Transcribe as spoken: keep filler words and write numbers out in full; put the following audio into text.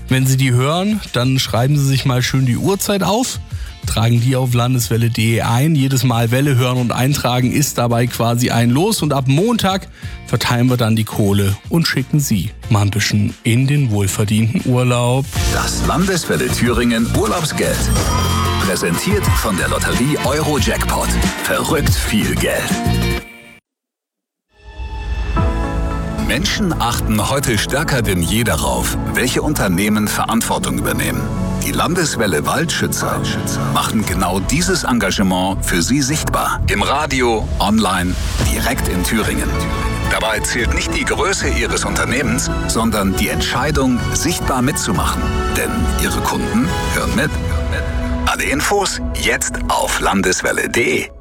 Wenn Sie die hören, dann schreiben Sie sich mal schön die Uhrzeit auf, tragen die auf landeswelle punkt de ein. Jedes Mal Welle hören und eintragen ist dabei quasi ein Los. Und ab Montag verteilen wir dann die Kohle und schicken Sie mal ein bisschen in den wohlverdienten Urlaub. Das Landeswelle Thüringen Urlaubsgeld. Präsentiert von der Lotterie Euro-Jackpot. Verrückt viel Geld. Menschen achten heute stärker denn je darauf, welche Unternehmen Verantwortung übernehmen. Die Landeswelle Waldschützer machen genau dieses Engagement für Sie sichtbar. Im Radio, online, direkt in Thüringen. Dabei zählt nicht die Größe Ihres Unternehmens, sondern die Entscheidung, sichtbar mitzumachen. Denn Ihre Kunden hören mit. Alle Infos jetzt auf landeswelle punkt de.